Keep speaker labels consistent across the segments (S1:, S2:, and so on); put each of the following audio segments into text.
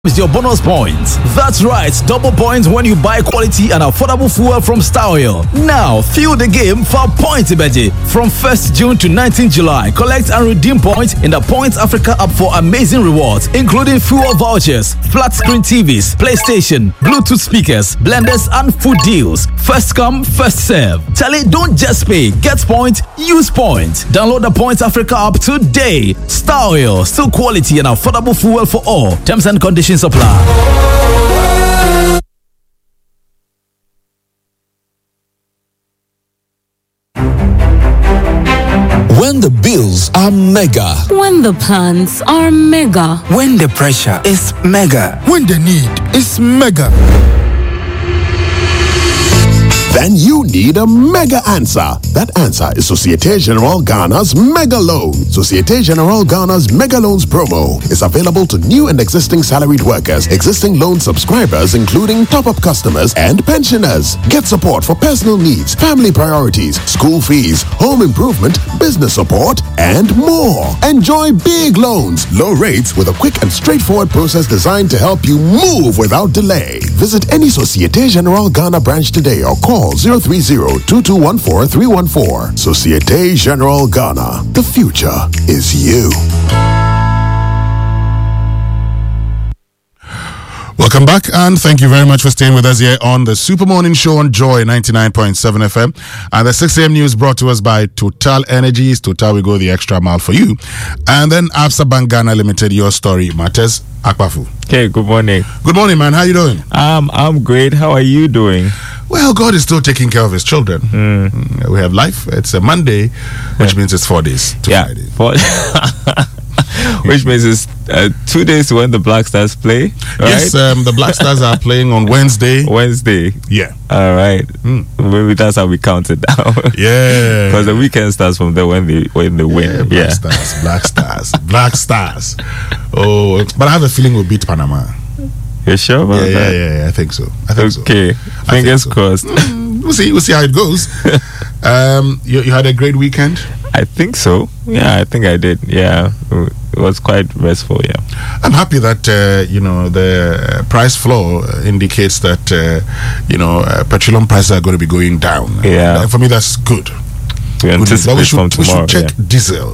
S1: is your bonus points. That's right, double points when you buy quality and affordable fuel from Star Oil. Now, fuel the game for Points Ibeji. From 1st June to 19th July, collect and redeem points in the Points Africa app for amazing rewards, including fuel vouchers, flat screen TVs, PlayStation, Bluetooth speakers, blenders, and food deals. First come, first serve. Tell it, don't just pay. Get points, use points. Download the Points Africa app today. Star Oil, still quality and affordable fuel for all. Terms and conditions apply.
S2: When the bills are mega.
S3: When the plans are mega.
S4: When the pressure is mega.
S5: When the need is mega.
S6: Then you need a mega answer. That answer is Societe Generale Ghana's Mega Loan. Societe Generale Ghana's Mega Loans promo is available to new and existing salaried workers, existing loan subscribers, including top-up customers and pensioners. Get support for personal needs, family priorities, school fees, home improvement, business support, and more. Enjoy big loans, low rates with a quick and straightforward process designed to help you move without delay. Visit any Societe Generale Ghana branch today or call 030-2214-314. Societe Generale Ghana. The future is you.
S7: Welcome back, and thank you very much for staying with us here on the Super Morning Show on Joy 99.7 FM. And the 6 a.m. news brought to us by Total Energies. Total, we go the extra mile for you. And then Absa Bank Ghana Limited, your story matters. Akpafu.
S8: Okay, good morning.
S7: Good morning, man. How you doing?
S8: I'm great. How are you doing?
S7: Well, God is still taking care of his children. We have life. It's a Monday, which means it's 4 days to Friday.
S8: Which means it's 2 days when the Black Stars play, right?
S7: Yes, the Black Stars are playing on Wednesday.
S8: Yeah. All right. Maybe that's how we count it down.
S7: Yeah.
S8: Because the weekend starts from there when they win.
S7: Black Stars. Oh, but I have a feeling we'll beat Panama.
S8: You sure about that?
S7: Yeah, I think so.
S8: Okay. Fingers crossed.
S7: We'll see how it goes. You had a great weekend?
S8: I think so. Yeah, I think I did. Yeah, it was quite restful. Yeah,
S7: I'm happy that the price floor indicates that petroleum prices are going to be going down.
S8: Yeah,
S7: for me that's good.
S8: We should
S7: check diesel.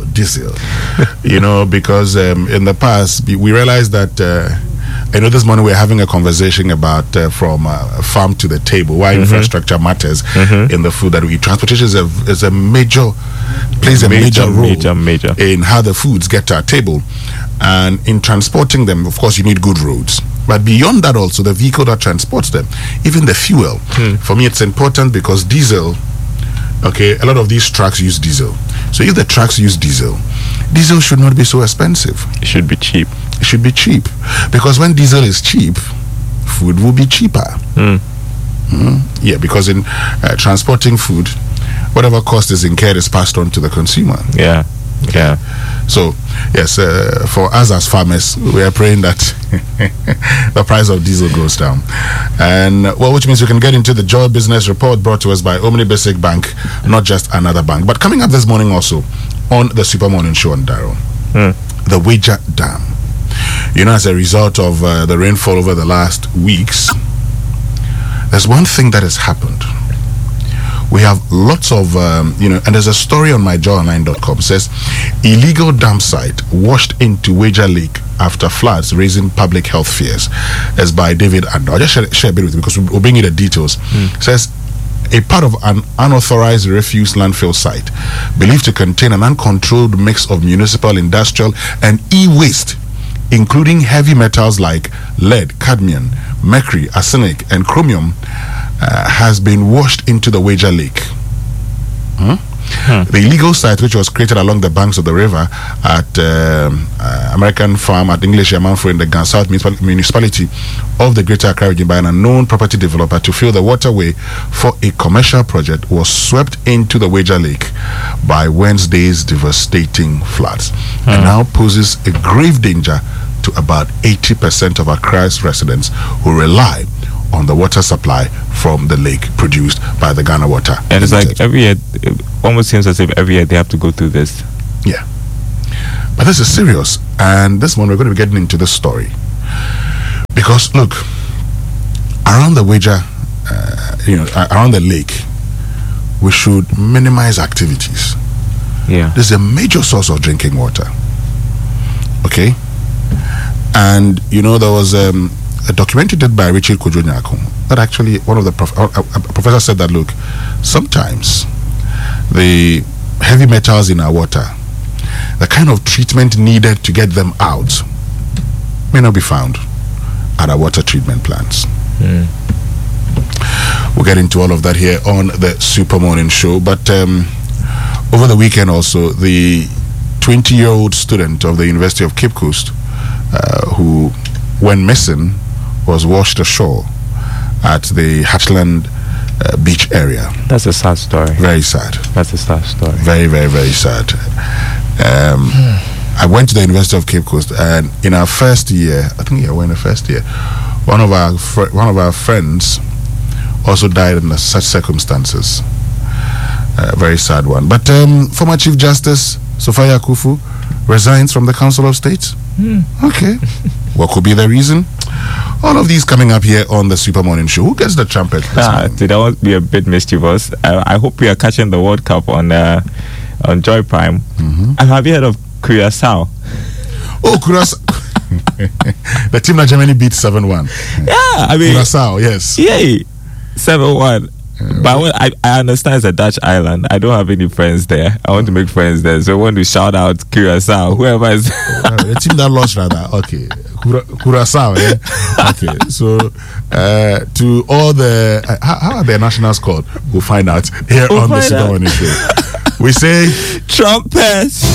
S7: Because in the past we realized that. This morning we're having a conversation about from farm to the table, why infrastructure matters in the food that we eat. Transportation is a major role in how the foods get to our table, and in transporting them, of course, you need good roads. But beyond that, also the vehicle that transports them, even the fuel. For me, it's important because diesel. Okay, a lot of these trucks use diesel. So if the trucks use diesel should not be so expensive.
S8: It should be cheap.
S7: It should be cheap, because when diesel is cheap, food will be cheaper. Yeah, because in transporting food, whatever cost is incurred is passed on to the consumer.
S8: Yeah.
S7: So yes, for us as farmers, we are praying that the price of diesel goes down, and which means we can get into the Joy Business Report brought to us by Omni Basic Bank, not just another bank. But coming up this morning also on the Super Morning Show on Daryl, the Weija Dam. As a result of the rainfall over the last weeks, there's one thing that has happened. We have lots of, and there's a story on myjoyonline.com says illegal dam site washed into Weija Lake after floods, raising public health fears. As by David Ando. I'll just share a bit with you because we'll bring you the details. Says a part of an unauthorized refuse landfill site believed to contain an uncontrolled mix of municipal, industrial, and e-waste, including heavy metals like lead, cadmium, mercury, arsenic, and chromium, has been washed into the Weija Lake. The illegal site, which was created along the banks of the river at American Farm at English Yamanfo in the Gan South municipality of the Greater Accra region by an unknown property developer to fill the waterway for a commercial project, was swept into the Weija Lake by Wednesday's devastating floods and now poses a grave danger to about 80% of Accra's residents who rely on the water supply from the lake produced by the Ghana Water.
S8: And it's like every year, it almost seems as if every year they have to go through this.
S7: Yeah. But this is serious. And this one, we're going to be getting into the story. Because look, around the wager, around the lake, we should minimize activities.
S8: Yeah.
S7: This is a major source of drinking water. Okay? And, there was a documentary did by Richard Kojonyako that actually one of the professor said that, look, sometimes the heavy metals in our water, the kind of treatment needed to get them out may not be found at our water treatment plants. We'll get into all of that here on the Super Morning Show. But over the weekend also, the 20-year-old student of the University of Cape Coast who went missing was washed ashore at the Hatchland beach area.
S8: That's a sad story.
S7: Very sad.
S8: That's a sad story.
S7: Very, very, very sad. I went to the University of Cape Coast, and in our first year, I think we're in the first year, one of our friends also died in such circumstances. Very sad one. But former Chief Justice Sophia Akufu resigns from the Council of State. Okay. What could be the reason? All of these coming up here on the Super Morning Show. Who gets the trumpet this morning?
S8: Did I want to be a bit mischievous? I hope we are catching the World Cup on Joy Prime. Have you heard of Curaçao?
S7: Oh, Curaçao. The team that Germany beat 7-1.
S8: Yeah, I mean
S7: Curaçao, yes.
S8: Yay, 7-1. But I understand it's a Dutch island. I don't have any friends there. I want to make friends there, so I want to shout out Curaçao, whoever is.
S7: The team that lost, rather. Okay, Curaçao. Yeah? Okay, so to all the how are their nationals called? We'll find out here on the Super Morning Show. We say
S8: trumpets.